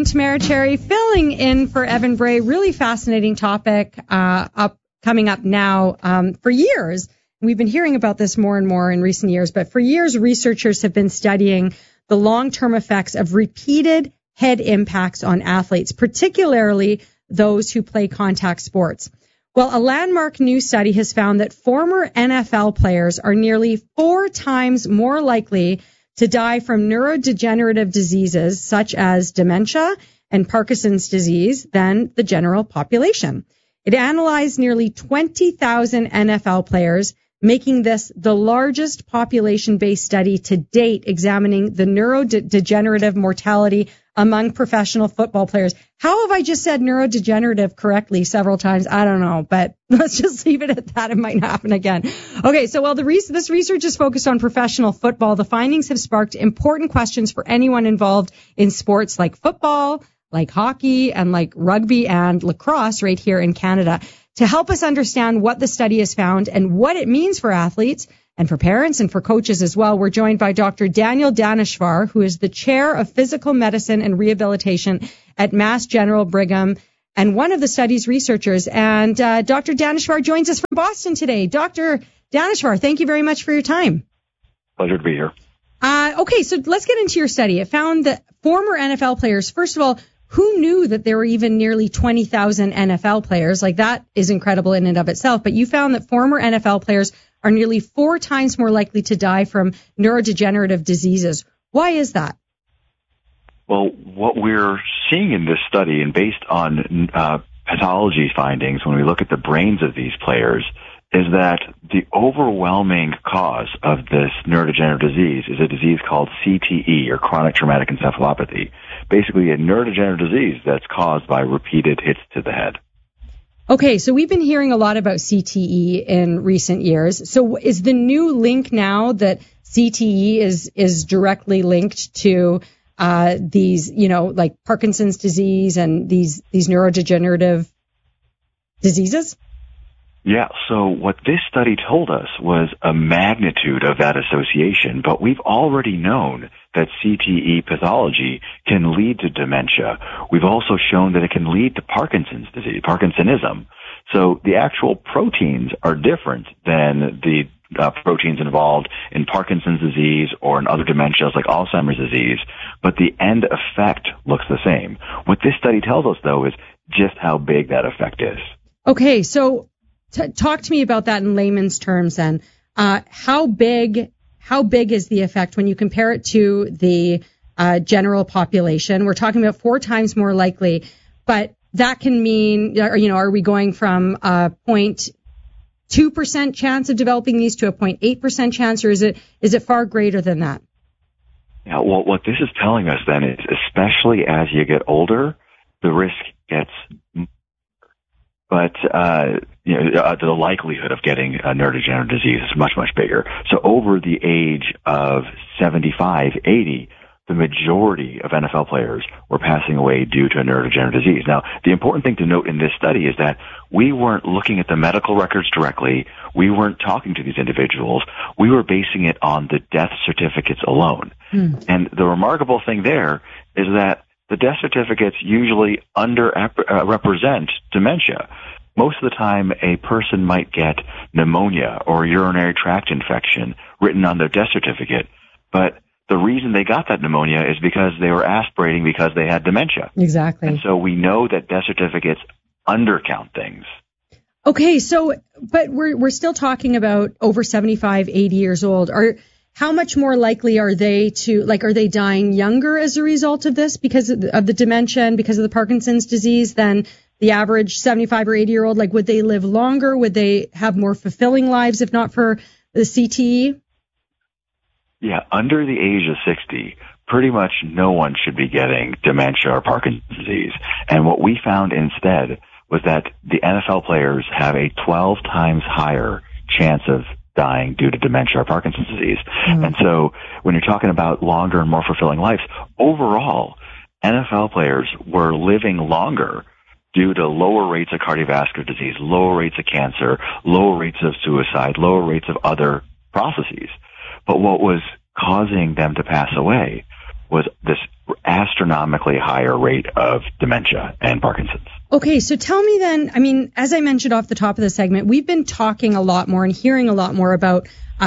Jen Tamara-Cherry filling in for Evan Bray. Really fascinating topic coming up now. For years, we've been hearing about this more and more in recent years, but for years, researchers have been studying the long-term effects of repeated head impacts on athletes, particularly those who play contact sports. Well, a landmark new study has found that former NFL players are nearly 4 times more likely to die from neurodegenerative diseases such as dementia and Parkinson's disease than the general population. It analyzed nearly 20,000 NFL players, making this the largest population-based study to date examining the neurodegenerative mortality among professional football players. How have I just said neurodegenerative correctly several times? I don't know, but let's just leave it at that. It might happen again. Okay, so while this research is focused on professional football, the findings have sparked important questions for anyone involved in sports like football, like hockey, and like rugby and lacrosse right here in Canada. To help us understand what the study has found and what it means for athletes and for parents and for coaches as well, we're joined by Dr. Daniel Daneshvar, who is the chair of physical medicine and rehabilitation at Mass General Brigham and one of the study's researchers. And Dr. Daneshvar joins us from Boston today. Dr. Daneshvar, thank you very much for your time. Pleasure to be here. Okay, so let's get into your study. It found that former NFL players, first of all, who knew that there were even nearly 20,000 NFL players? Like, that is incredible in and of itself. But you found that former NFL players are nearly 4 times more likely to die from neurodegenerative diseases. Why is that? Well, what we're seeing in this study, and based on pathology findings, when we look at the brains of these players, is that the overwhelming cause of this neurodegenerative disease is a disease called CTE, or chronic traumatic encephalopathy. Basically a neurodegenerative disease that's caused by repeated hits to the head. Okay, so we've been hearing a lot about CTE in recent years. So is the new link now that CTE is directly linked to these, like Parkinson's disease and these neurodegenerative diseases? Yeah, so what this study told us was a magnitude of that association, but we've already known that CTE pathology can lead to dementia. We've also shown that it can lead to Parkinson's disease, Parkinsonism. So the actual proteins are different than the proteins involved in Parkinson's disease or in other dementias like Alzheimer's disease, but the end effect looks the same. What this study tells us, though, is just how big that effect is. Okay, so talk to me about that in layman's terms then. How big is the effect when you compare it to the general population? We're talking about 4 times more likely, but that can mean, are we going from a 0.2% chance of developing these to a 0.8% chance, or is it far greater than that? Yeah, well, what this is telling us then is, especially as you get older, the risk gets, but the likelihood of getting a neurodegenerative disease is much, much bigger. So over the age of 75, 80, the majority of NFL players were passing away due to a neurodegenerative disease. Now, the important thing to note in this study is that we weren't looking at the medical records directly. We weren't talking to these individuals. We were basing it on the death certificates alone. And the remarkable thing there is that the death certificates usually represent dementia. Most of the time, a person might get pneumonia or urinary tract infection written on their death certificate, but the reason they got that pneumonia is because they were aspirating because they had dementia. Exactly. And so we know that death certificates undercount things. Okay, but we're still talking about over 75, 80 years old. How much more likely are they are they dying younger as a result of this because of the dementia and because of the Parkinson's disease than the average 75 or 80-year-old? Like, would they live longer? Would they have more fulfilling lives if not for the CTE? Yeah, under the age of 60, pretty much no one should be getting dementia or Parkinson's disease. And what we found instead was that the NFL players have a 12 times higher chance of dying due to dementia or Parkinson's disease. And so when you're talking about longer and more fulfilling lives, overall, NFL players were living longer due to lower rates of cardiovascular disease, lower rates of cancer, lower rates of suicide, lower rates of other processes. But what was causing them to pass away was this astronomically higher rate of dementia and Parkinson's. Okay, so tell me then, I mean, as I mentioned off the top of the segment, we've been talking a lot more and hearing a lot more about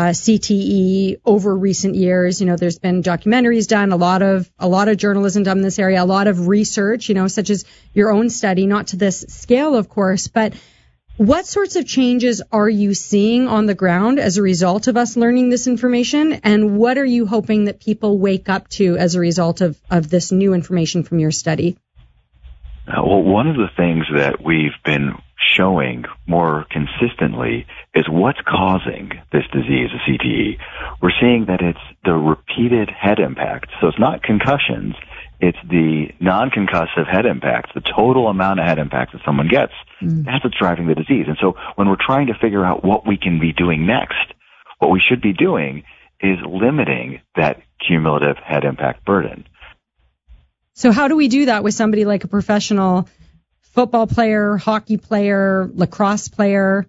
CTE over recent years. You know, there's been documentaries done, a lot of journalism done in this area, a lot of research, you know, such as your own study, not to this scale, of course, but what sorts of changes are you seeing on the ground as a result of us learning this information? And what are you hoping that people wake up to as a result of this new information from your study? Well, one of the things that we've been showing more consistently is what's causing this disease, the CTE. We're seeing that it's the repeated head impacts. So it's not concussions, it's the non-concussive head impacts, the total amount of head impacts that someone gets. That's what's driving the disease. And so when we're trying to figure out what we can be doing next, what we should be doing is limiting that cumulative head impact burden. So how do we do that with somebody like a professional football player, hockey player, lacrosse player?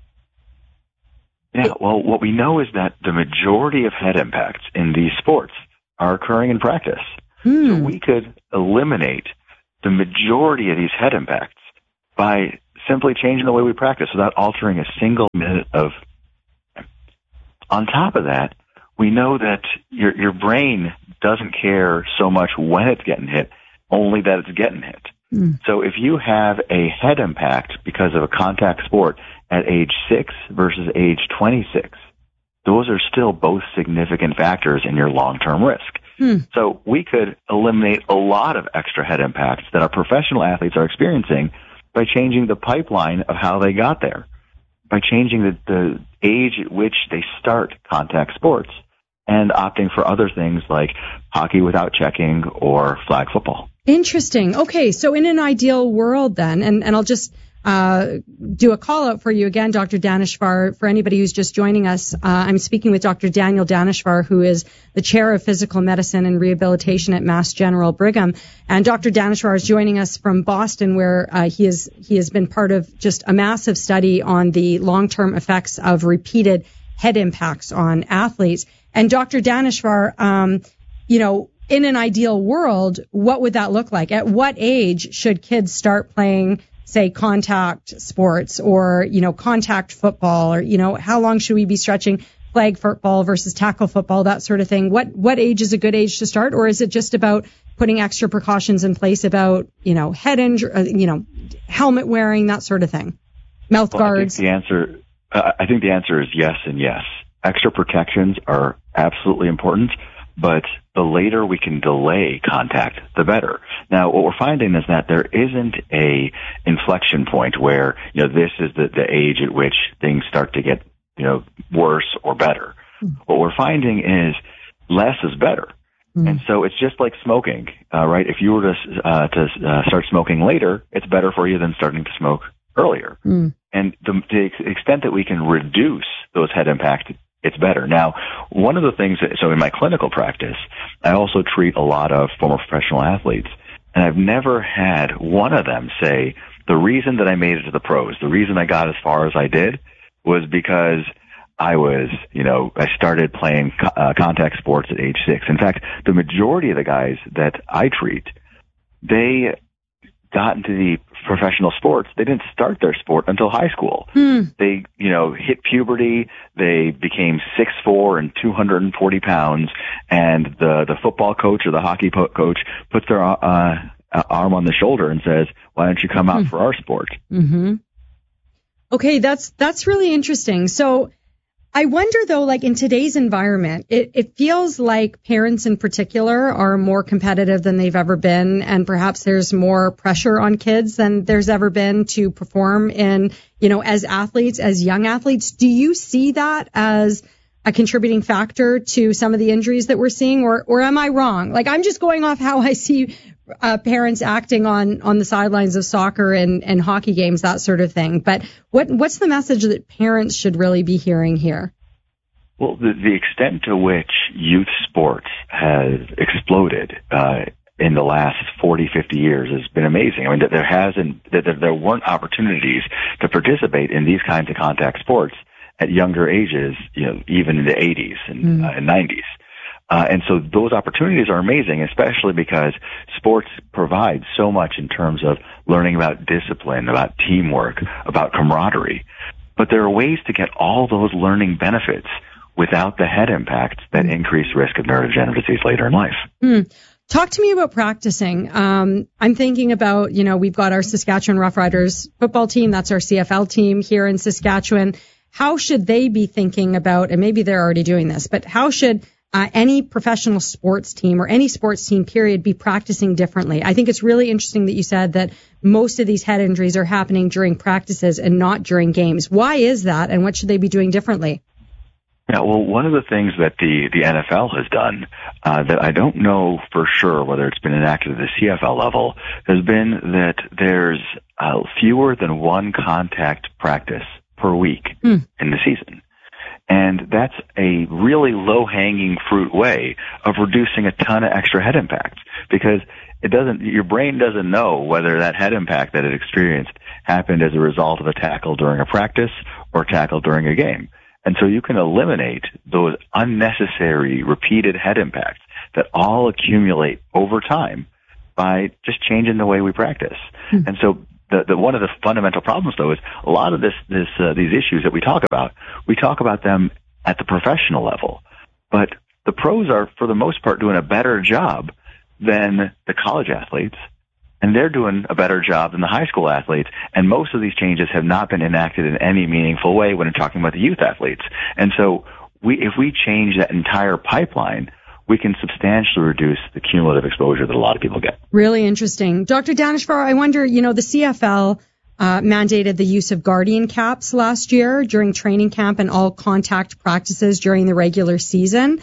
Yeah, well, what we know is that the majority of head impacts in these sports are occurring in practice. So we could eliminate the majority of these head impacts by simply changing the way we practice without altering a single minute of time. On top of that, we know that your brain doesn't care so much when it's getting hit, only that it's getting hit. So if you have a head impact because of a contact sport at age 6 versus age 26, those are still both significant factors in your long-term risk. So we could eliminate a lot of extra head impacts that our professional athletes are experiencing by changing the pipeline of how they got there, by changing the age at which they start contact sports and opting for other things like hockey without checking or flag football. Interesting. Okay, so in an ideal world then, and I'll just do a call out for you again, Dr. Daneshvar, for anybody who's just joining us. I'm speaking with Dr. Daniel Daneshvar, who is the chair of physical medicine and rehabilitation at Mass General Brigham. And Dr. Daneshvar is joining us from Boston, where he has been part of just a massive study on the long-term effects of repeated head impacts on athletes. And Dr. Daneshvar, you know, in an ideal world, what would that look like? At what age should kids start playing, say, contact sports or, you know, contact football, or, you know, how long should we be stretching flag football versus tackle football, that sort of thing? What age is a good age to start? Or is it just about putting extra precautions in place about, you know, head injury, you know, helmet wearing, that sort of thing? Mouth guards? I think the answer is yes and yes. Extra protections are absolutely important, but the later we can delay contact, the better. Now, what we're finding is that there isn't a inflection point where, you know, this is the age at which things start to get, you know, worse or better. What we're finding is less is better. And so it's just like smoking, right? If you were to start smoking later, it's better for you than starting to smoke earlier. And the extent that we can reduce those head impacts, it's better. Now, one of the things so in my clinical practice, I also treat a lot of former professional athletes, and I've never had one of them say, the reason that I made it to the pros, the reason I got as far as I did was because I started playing contact sports at age 6. In fact, the majority of the guys that I treat, they got into the professional sports. They didn't start their sport until high school. They, you know, hit puberty. They became 6'4" and 240 pounds. And the football coach or the hockey coach puts their arm on the shoulder and says, "Why don't you come out for our sport?" Okay, that's really interesting. So I wonder, though, like in today's environment, it feels like parents in particular are more competitive than they've ever been, and perhaps there's more pressure on kids than there's ever been to perform in, you know, as athletes, as young athletes. Do you see that as a contributing factor to some of the injuries that we're seeing, or am I wrong? Like, I'm just going off how I see parents acting on the sidelines of soccer and hockey games, that sort of thing. But what's the message that parents should really be hearing here? Well, the extent to which youth sports has exploded in the last 40, 50 years has been amazing. I mean, there weren't opportunities to participate in these kinds of contact sports at younger ages, you know, even in the 80s and 90s. And so those opportunities are amazing, especially because sports provide so much in terms of learning about discipline, about teamwork, about camaraderie. But there are ways to get all those learning benefits without the head impacts that increase risk of neurodegenerative disease later in life. Talk to me about practicing. I'm thinking about, we've got our Saskatchewan Roughriders football team. That's our CFL team here in Saskatchewan. How should they be thinking about, and maybe they're already doing this, but how should any professional sports team or any sports team, period, be practicing differently? I think it's really interesting that you said that most of these head injuries are happening during practices and not during games. Why is that, and what should they be doing differently? Yeah, well, one of the things that the NFL has done that I don't know for sure whether it's been enacted at the CFL level has been that there's fewer than one contact practice per week in the season. And that's a really low-hanging fruit way of reducing a ton of extra head impacts, because your brain doesn't know whether that head impact that it experienced happened as a result of a tackle during a practice or a tackle during a game. And so you can eliminate those unnecessary repeated head impacts that all accumulate over time by just changing the way we practice. And so one of the fundamental problems, though, is a lot of these issues that we talk about them at the professional level. But the pros are, for the most part, doing a better job than the college athletes, and they're doing a better job than the high school athletes. And most of these changes have not been enacted in any meaningful way when we're talking about the youth athletes. And so if we change that entire pipeline, we can substantially reduce the cumulative exposure that a lot of people get. Really interesting. Dr. Daneshvar, I wonder, the CFL mandated the use of Guardian caps last year during training camp and all contact practices during the regular season.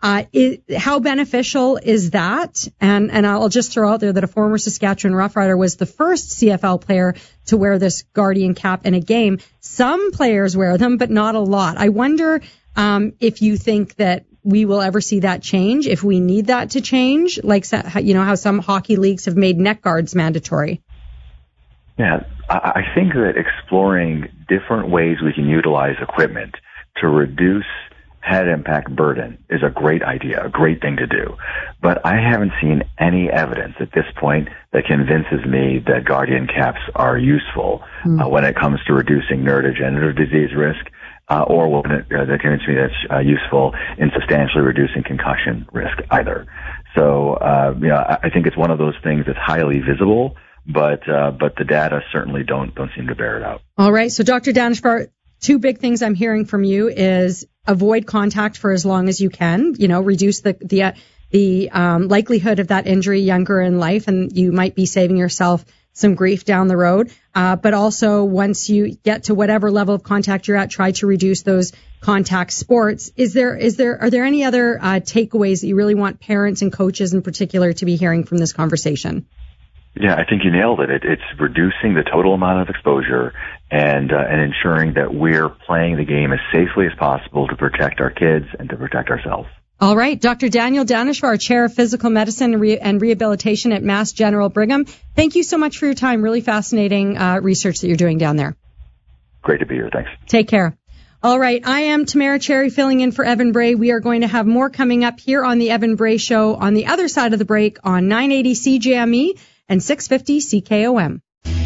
How beneficial is that? And I'll just throw out there that a former Saskatchewan Roughrider was the first CFL player to wear this Guardian cap in a game. Some players wear them, but not a lot. I wonder if you think that we will ever see that change, if we need that to change, like, how some hockey leagues have made neck guards mandatory. Yeah, I think that exploring different ways we can utilize equipment to reduce head impact burden is a great idea, a great thing to do. But I haven't seen any evidence at this point that convinces me that Guardian caps are useful when it comes to reducing neurodegenerative disease risk, or when that convinces me that's useful in substantially reducing concussion risk either. So, I think it's one of those things that's highly visible, but the data certainly don't seem to bear it out. All right. So, Dr. Daneshvar, two big things I'm hearing from you is avoid contact for as long as you can, reduce the likelihood of that injury younger in life, and you might be saving yourself some grief down the road. But also, once you get to whatever level of contact you're at, try to reduce those contact sports. Are there any other takeaways that you really want parents and coaches in particular to be hearing from this conversation? Yeah, I think you nailed it. It's reducing the total amount of exposure and ensuring that we're playing the game as safely as possible to protect our kids and to protect ourselves. All right. Dr. Daniel Daneshvar, Chair of Physical Medicine and Rehabilitation at Mass General Brigham. Thank you so much for your time. Really fascinating research that you're doing down there. Great to be here. Thanks. Take care. All right. I am Tamara Cherry filling in for Evan Bray. We are going to have more coming up here on the Evan Bray Show on the other side of the break on 980 CJME and 650 CKOM.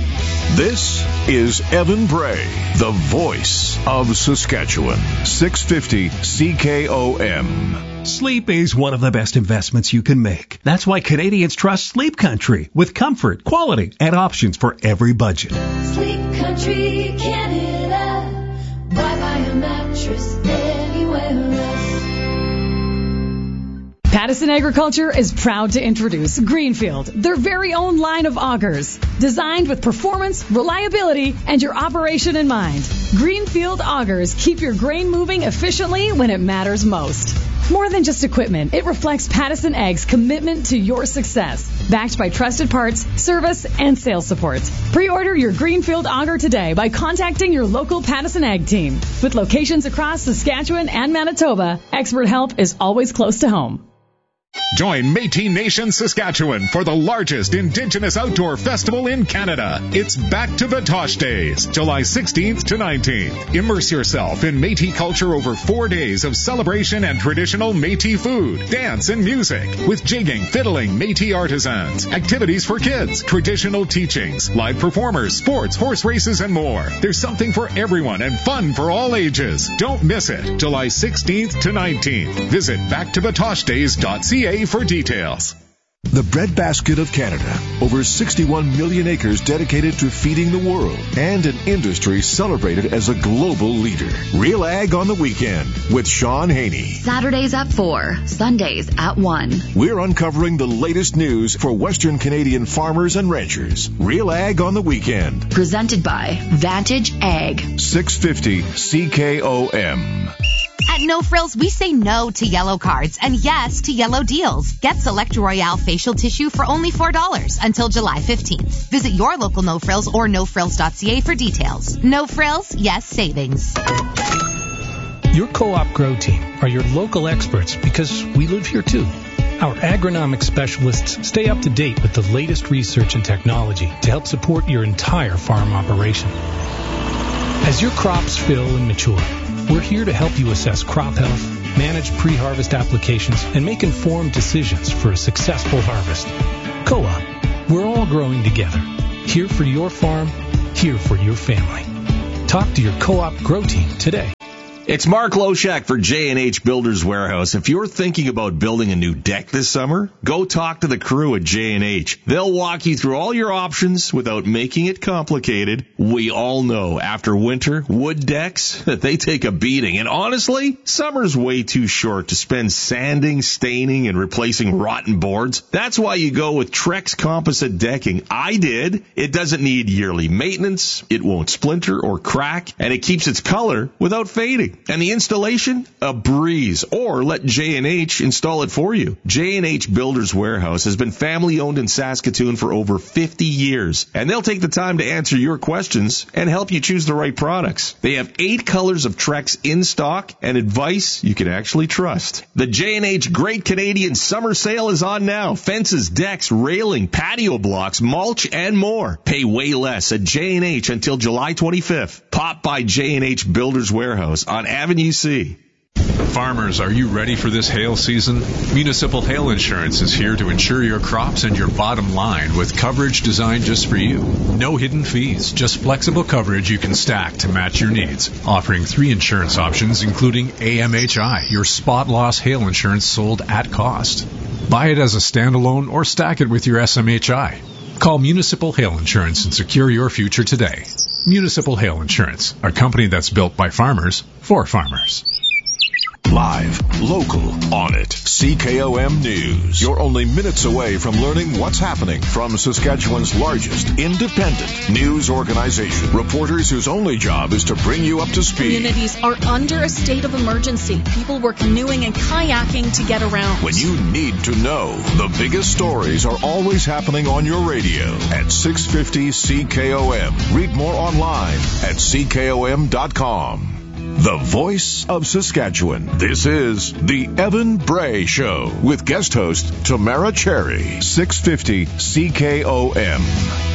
This is Evan Bray, the voice of Saskatchewan. 650 CKOM. Sleep is one of the best investments you can make. That's why Canadians trust Sleep Country with comfort, quality, and options for every budget. Sleep Country, Canada. Buy a mattress anywhere else. Pattison Agriculture is proud to introduce Greenfield, their very own line of augers, designed with performance, reliability, and your operation in mind. Greenfield augers keep your grain moving efficiently when it matters most. More than just equipment, it reflects Pattison Ag's commitment to your success, backed by trusted parts, service, and sales support. Pre-order your Greenfield auger today by contacting your local Pattison Ag team. With locations across Saskatchewan and Manitoba, expert help is always close to home. Join Métis Nation Saskatchewan for the largest Indigenous outdoor festival in Canada. It's Back to Batoche Days, July 16th to 19th. Immerse yourself in Métis culture over 4 days of celebration and traditional Métis food, dance, and music with jigging, fiddling, Métis artisans, activities for kids, traditional teachings, live performers, sports, horse races, and more. There's something for everyone and fun for all ages. Don't miss it. July 16th to 19th. Visit backtobatochedays.ca for details. The breadbasket of Canada. Over 61 million acres dedicated to feeding the world, and an industry celebrated as a global leader. Real Ag on the Weekend with Sean Haney. Saturdays at 4, Sundays at 1. We're uncovering the latest news for Western Canadian farmers and ranchers. Real Ag on the Weekend. Presented by Vantage Ag. 650 CKOM. At No Frills, we say no to yellow cards and yes to yellow deals. Get Select Royale facial tissue for only $4 until July 15th. Visit your local No Frills or nofrills.ca for details. No Frills, yes savings. Your Co-op Grow Team are your local experts because we live here too. Our agronomic specialists stay up to date with the latest research and technology to help support your entire farm operation. As your crops fill and mature, we're here to help you assess crop health, manage pre-harvest applications, and make informed decisions for a successful harvest. Co-op, we're all growing together. Here for your farm, here for your family. Talk to your Co-op Grow Team today. It's Mark Loshak for J&H Builders Warehouse. If you're thinking about building a new deck this summer, go talk to the crew at J&H. They'll walk you through all your options without making it complicated. We all know after winter, wood decks, they take a beating. And honestly, summer's way too short to spend sanding, staining, and replacing rotten boards. That's why you go with Trex Composite Decking. I did. It doesn't need yearly maintenance, it won't splinter or crack, and it keeps its color without fading. And the installation? A breeze. Or let J&H install it for you. J&H Builders Warehouse has been family-owned in Saskatoon for over 50 years. And they'll take the time to answer your questions and help you choose the right products. They have 8 colors of Trex in stock and advice you can actually trust. The J&H Great Canadian Summer Sale is on now. Fences, decks, railing, patio blocks, mulch, and more. Pay way less at J&H until July 25th. Pop by J&H Builders Warehouse on Avenue C. Farmers, are you ready for this hail season? Municipal Hail Insurance is here to insure your crops and your bottom line with coverage designed just for you. No hidden fees, just flexible coverage you can stack to match your needs. Offering 3 insurance options, including AMHI, your spot loss hail insurance sold at cost. Buy it as a standalone or stack it with your SMHI. Call Municipal Hail Insurance and secure your future today. Municipal Hail Insurance, a company that's built by farmers for farmers. Live, local, on it. CKOM News. You're only minutes away from learning what's happening from Saskatchewan's largest independent news organization. Reporters whose only job is to bring you up to speed. Communities are under a state of emergency. People were canoeing and kayaking to get around. When you need to know, the biggest stories are always happening on your radio at 650 CKOM. Read more online at CKOM.com. The voice of Saskatchewan. This is The Evan Bray Show with guest host Tamara Cherry. 650 CKOM.